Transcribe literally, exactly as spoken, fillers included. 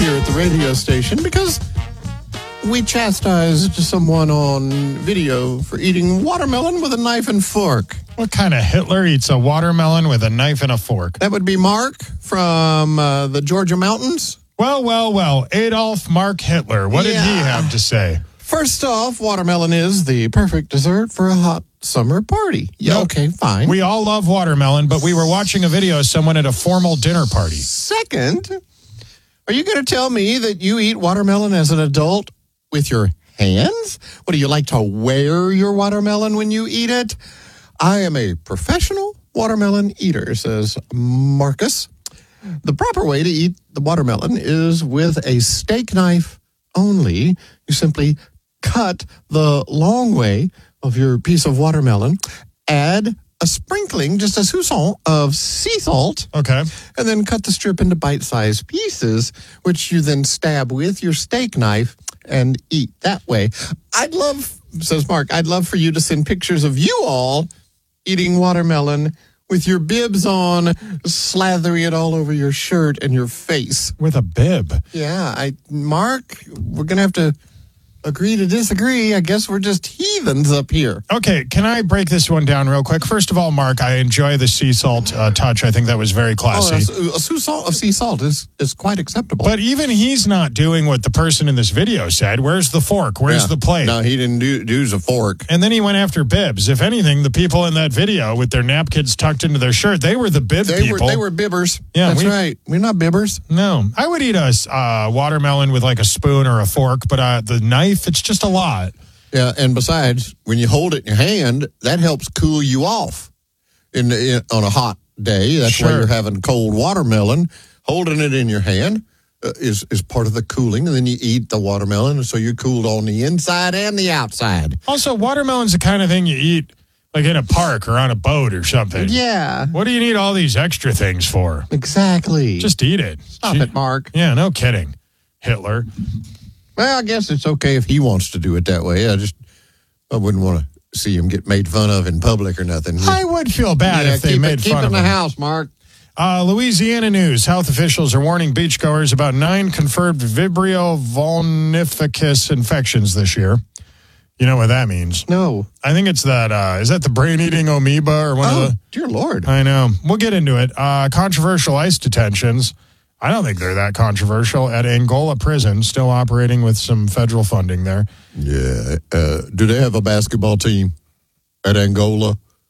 here at the radio station because we chastised someone on video for eating watermelon with a knife and fork. What kind of Hitler eats a watermelon with a knife and a fork? That would be Mark from uh, the Georgia mountains. Well, well, well. Adolf Mark Hitler. What Yeah. did he have to say? First off, watermelon is the perfect dessert for a hot summer party. Yeah, Nope. okay, fine. We all love watermelon, but we were watching a video of someone at a formal dinner party. Second, are you going to tell me that you eat watermelon as an adult with your hands? What, do you like to wear your watermelon when you eat it? I am a professional watermelon eater, says Marcus. The proper way to eat the watermelon is with a steak knife only. You simply cut the long way of your piece of watermelon, add a sprinkling, just a soupçon of sea salt, Okay. and then cut the strip into bite-sized pieces, which you then stab with your steak knife and eat that way. I'd love, says Mark, I'd love for you to send pictures of you all eating watermelon with your bibs on, slathering it all over your shirt and your face. With a bib. Yeah, I, Mark, we're going to have to agree to disagree. I guess we're just heathens up here. Okay, can I break this one down real quick? First of all, Mark, I enjoy the sea salt uh, touch. I think that was very classy. Oh, a, a soupçon of sea salt is, is quite acceptable. But even he's not doing what the person in this video said. Where's the fork? Where's Yeah. the plate? No, he didn't do, do use a fork. And then he went after bibs. If anything, the people in that video with their napkins tucked into their shirt, they were the bib They people. were they were bibbers. Yeah, That's we- right. We're not bibbers. No, I would eat a uh, watermelon with like a spoon or a fork, but uh, the knife, it's just a lot. Yeah, and besides, when you hold it in your hand, that helps cool you off in, in on a hot day. That's why Sure. you're having cold watermelon. Holding it in your hand uh, is is part of the cooling, and then you eat the watermelon, so you're cooled on the inside and the outside. Also, watermelon's the kind of thing you eat like in a park or on a boat or something. Yeah, What do you need all these extra things for? exactly. Just eat it. stop Gee- it, Mark. Yeah, no kidding. Hitler. Well, I guess it's okay if he wants to do it that way. I just I wouldn't want to see him get made fun of in public or nothing. I would feel bad Yeah, if they keep made it, keep fun it of in the him. house, Mark. Uh, Louisiana news. Health officials are warning beachgoers about nine confirmed Vibrio vulnificus infections this year. You know what that means? No. I think it's that, uh, is that the brain-eating amoeba or one Oh, of the... dear Lord. I know. We'll get into it. Uh, controversial ICE detentions. I don't think they're that controversial. At Angola prison, still operating with some federal funding there. Yeah. Uh, do they have a basketball team at Angola?